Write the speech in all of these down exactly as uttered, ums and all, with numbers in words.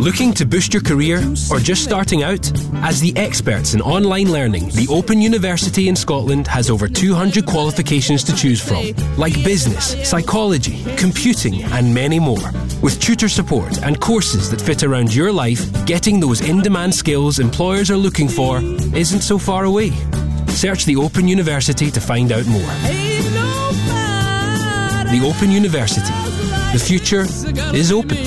Looking to boost your career or just starting out? As the experts in online learning, the Open University in Scotland has over two hundred qualifications to choose from, like business, psychology, computing and many more. With tutor support and courses that fit around your life, getting those in-demand skills employers are looking for isn't so far away. Search the Open University to find out more. The Open University. The future is open.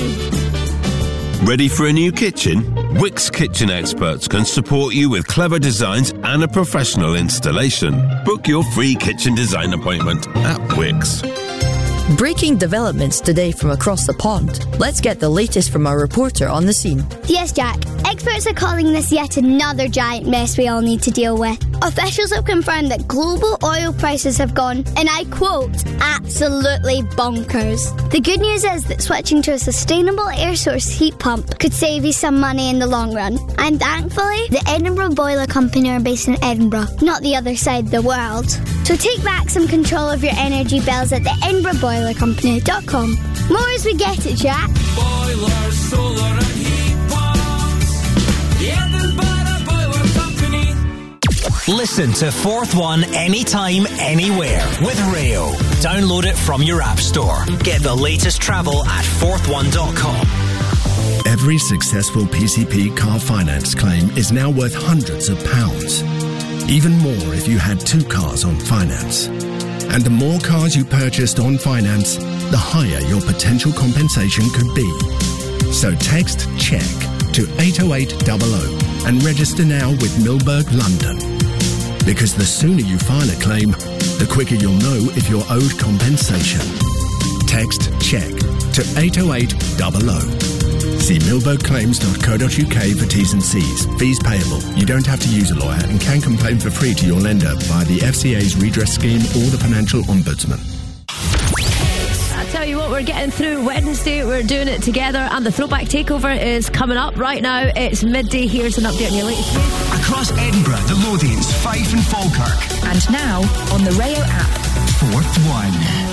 Ready for a new kitchen? Wix Kitchen Experts can support you with clever designs and a professional installation. Book your free kitchen design appointment at Wix. Breaking developments today from across the pond. Let's get the latest from our reporter on the scene. Yes, Jack. Experts are calling this yet another giant mess we all need to deal with. Officials have confirmed that global oil prices have gone, and I quote, absolutely bonkers. The good news is that switching to a sustainable air source heat pump could save you some money in the long run. And thankfully, the Edinburgh Boiler Company are based in Edinburgh, not the other side of the world. So take back some control of your energy bills at the edinburgh boiler company dot com. More as we get it, Jack. Boilers, solar and heat pumps. The Edinburgh Boiler Company. Listen to Fourth One anytime, anywhere with Rayo. Download it from your app store. Get the latest travel at fourth one dot com. Every successful P C P car finance claim is now worth hundreds of pounds. Even more if you had two cars on finance. And the more cars you purchased on finance, the higher your potential compensation could be. So text CHECK to eight oh eight hundred and register now with Milberg London. Because the sooner you file a claim, the quicker you'll know if you're owed compensation. Text CHECK to eight oh eight hundred. See milberg claims dot co dot uk for T's and C's. Fees payable. You don't have to use a lawyer and can complain for free to your lender via the F C A's redress scheme or the Financial Ombudsman. I tell you what, we're getting through Wednesday. We're doing it together, and the Throwback Takeover is coming up right now. It's midday. Here's an update on your latest news. Across Edinburgh, the Lothians, Fife and Falkirk. And now on the Rayo app. Fourth One.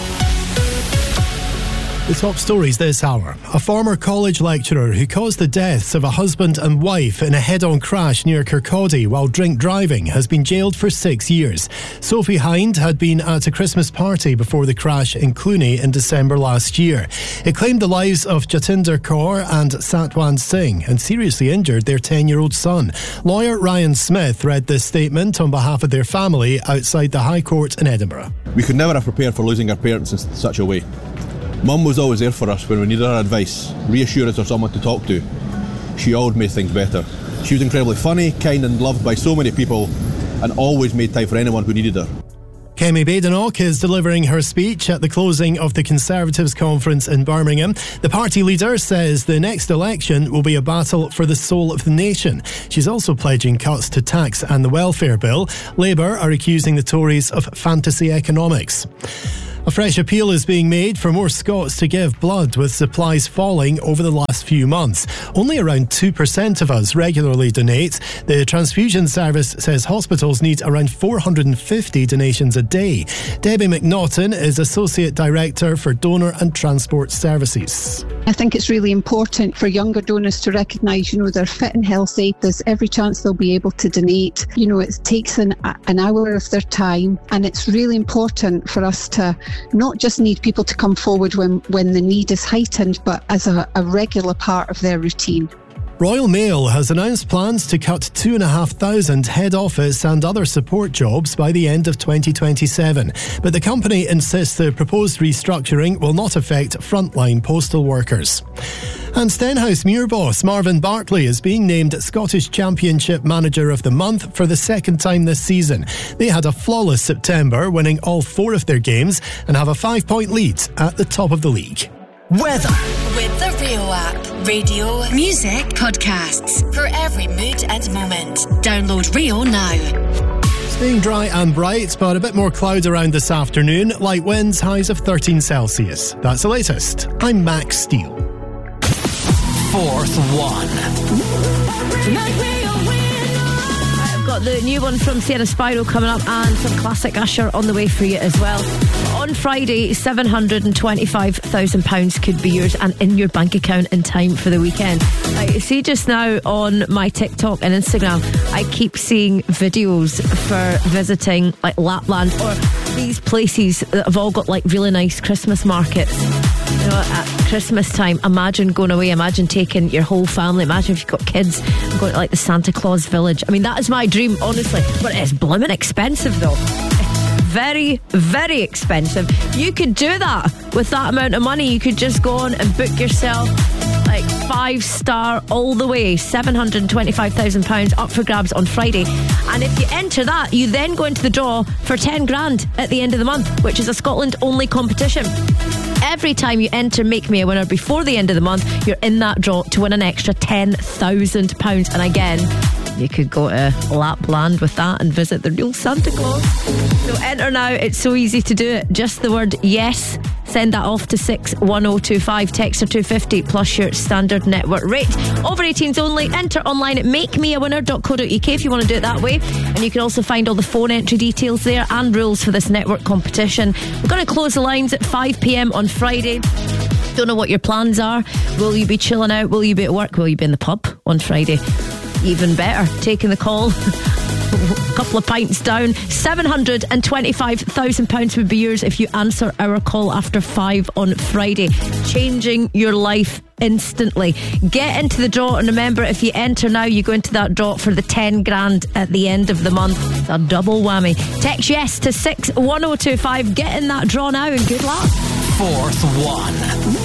The top stories this hour. A former college lecturer who caused the deaths of a husband and wife in a head-on crash near Kirkcaldy while drink driving has been jailed for six years. Sophie Hind had been at a Christmas party before the crash in Cluny in December last year. It claimed the lives of Jatinder Kaur and Satwan Singh and seriously injured their ten-year-old son. Lawyer Ryan Smith read this statement on behalf of their family outside the High Court in Edinburgh. We could never have prepared for losing our parents in such a way. Mum was always there for us when we needed her advice, reassurance or someone to talk to. She always made things better. She was incredibly funny, kind and loved by so many people and always made time for anyone who needed her. Kemi Badenoch is delivering her speech at the closing of the Conservatives conference in Birmingham. The party leader says the next election will be a battle for the soul of the nation. She's also pledging cuts to tax and the welfare bill. Labour are accusing the Tories of fantasy economics. A fresh appeal is being made for more Scots to give blood, with supplies falling over the last few months. Only around two percent of us regularly donate. The transfusion service says hospitals need around four hundred fifty donations a day. Debbie McNaughton is Associate Director for Donor and Transport Services. I think it's really important for younger donors to recognise, you know, they're fit and healthy. There's every chance they'll be able to donate. You know, it takes an, an hour of their time, and it's really important for us to not just need people to come forward when, when the need is heightened, but as a, a regular part of their routine. Royal Mail has announced plans to cut two thousand five hundred head office and other support jobs by the end of twenty twenty-seven. But the company insists the proposed restructuring will not affect frontline postal workers. And Stenhousemuir boss Marvin Bartley is being named Scottish Championship Manager of the Month for the second time this season. They had a flawless September, winning all four of their games and have a five-point lead at the top of the league. Weather. With the Rayo app. Radio, music, podcasts. For every mood and moment. Download Rayo now. Staying dry and bright, but a bit more cloud around this afternoon. Light winds, highs of thirteen Celsius. That's the latest. I'm Max Steele. Fourth One. I've got got the new one from Sierra Spyro coming up and some classic Usher on the way for you as well. On Friday, seven hundred twenty-five thousand pounds could be yours and in your bank account in time for the weekend. I see just now on my TikTok and Instagram, I keep seeing videos for visiting like Lapland or these places that have all got like really nice Christmas markets. You know, at Christmas time, imagine going away, imagine taking your whole family, imagine if you've got kids and going to like the Santa Claus village. I mean, that is my dream, honestly, but it's blimmin' expensive though. Very, very expensive. You could do that with that amount of money. You could just go on and book yourself like five star all the way, seven hundred twenty-five thousand pounds up for grabs on Friday. And if you enter that, you then go into the draw for ten grand at the end of the month, which is a Scotland only competition. Every time you enter Make Me a Winner before the end of the month, you're in that draw to win an extra ten thousand pounds. And again, you could go to Lapland with that and visit the real Santa Claus. So enter now. It's so easy to do it. Just the word yes. Send that off to six one oh two five. Text or two fifty plus your standard network rate. Over eighteens only. Enter online at make me a winner dot co dot uk if you want to do it that way. And you can also find all the phone entry details there and rules for this network competition. We're going to close the lines at five p.m. on Friday. Don't know what your plans are. Will you be chilling out? Will you be at work? Will you be in the pub on Friday? Even better, taking the call. A couple of pints down. seven hundred twenty-five thousand pounds would be yours if you answer our call after five on Friday. Changing your life instantly. Get into the draw, and remember, if you enter now, you go into that draw for the ten grand at the end of the month. It's a double whammy. Text yes to six one oh two five. Get in that draw now and good luck. Fourth one.